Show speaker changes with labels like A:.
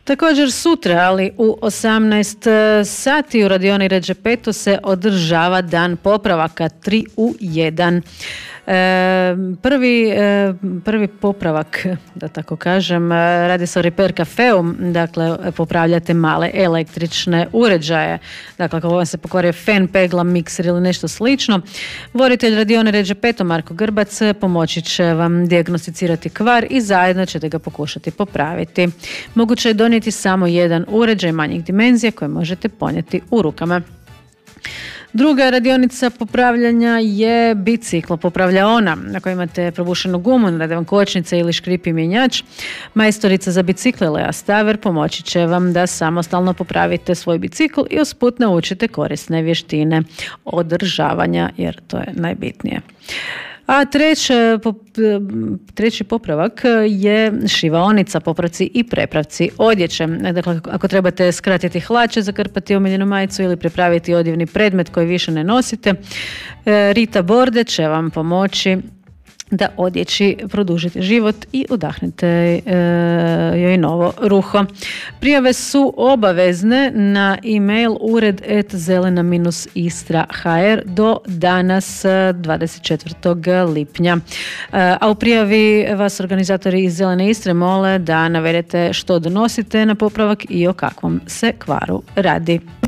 A: Također sutra, ali u 18 sati u radioni Redžepetu se održava dan popravaka 3 u 1. Prvi popravak, da tako kažem, radi se o Repair Cafeu, dakle popravljate male električne uređaje, dakle ako vam se pokvario fen, pegla, mikser ili nešto slično, voditelj radione Redžepeto Marko Grbac pomoći će vam dijagnosticirati kvar i zajedno ćete ga pokušati popraviti. Moguće je donijeti samo jedan uređaj manjih dimenzija koje možete ponijeti u rukama. Druga radionica popravljanja je biciklo popravljaona. Ako imate probušenu gumu, rade vam kočnice ili škripi mjenjač, majstorica za bicikle Lea Staver pomoći će vam da samostalno popravite svoj bicikl i usput naučite korisne vještine održavanja, jer to je najbitnije. A treći popravak je šivaonica, popravci i prepravci odjeće. Dakle, ako trebate skratiti hlače, zakrpati omiljenu majicu ili prepraviti odjevni predmet koji više ne nosite, Rita Borde će vam pomoći da odjeći produžite život i udahnete joj novo ruho. Prijave su obavezne na e-mail ured@zelena-istra.hr do danas 24. lipnja. A u prijavi vas organizatori iz Zelene Istre mole da navedete što donosite na popravak i o kakvom se kvaru radi.